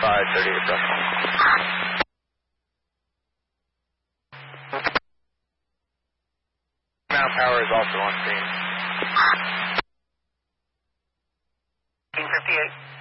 538 Brussels. Mount Power is also on scene. 1558.